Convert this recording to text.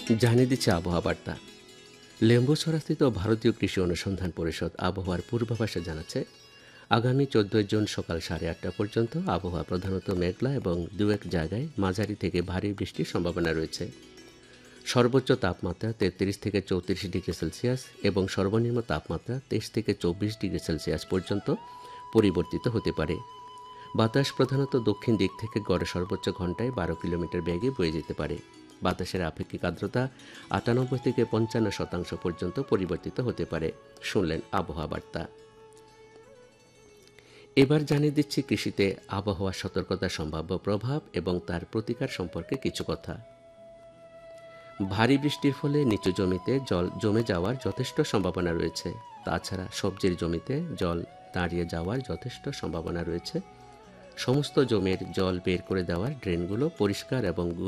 জানিয়ে দিচ্ছে আবহাওয়া বার্তা। লেম্বুছড়াস্থিত ভারতীয় কৃষি অনুসন্ধান পরিষদ আবহাওয়ার পূর্বাভাসে জানাচ্ছে, আগামী 14 জুন সকাল 8:30 পর্যন্ত আবহাওয়া প্রধানত মেঘলা এবং দু এক জায়গায় মাঝারি থেকে ভারী বৃষ্টির সম্ভাবনা রয়েছে। সর্বোচ্চ তাপমাত্রা 33 থেকে 34 ডিগ্রি সেলসিয়াস এবং সর্বনিম্ন তাপমাত্রা 23 থেকে 24 ডিগ্রি সেলসিয়াস পর্যন্ত পরিবর্তিত হতে পারে। বাতাস প্রধানত দক্ষিণ দিক থেকে গড়ে সর্বোচ্চ ঘন্টায় 12 কিলোমিটার বেগে বয়ে যেতে পারে। বাতাসের আপেক্ষিক আর্দ্রতা 98 থেকে 55% পর্যন্ত পরিবর্তিত হতে পারে। শুনলেন আবহাওয়া বার্তা। এবার জানিয়ে দিচ্ছি কৃষিতে আবহাওয়া সতর্কতার সম্ভাব্য প্রভাব এবং তার প্রতিকার সম্পর্কে কিছু কথা। ভারী বৃষ্টির ফলে নিচু জমিতে জল জমে যাওয়ার যথেষ্ট সম্ভাবনা রয়েছে। তাছাড়া সবজির জমিতে জল দাঁড়িয়ে যাওয়ার যথেষ্ট সম্ভাবনা রয়েছে। সমস্ত জমির জল বের করে দেওয়ার ড্রেনগুলো পরিষ্কার এবং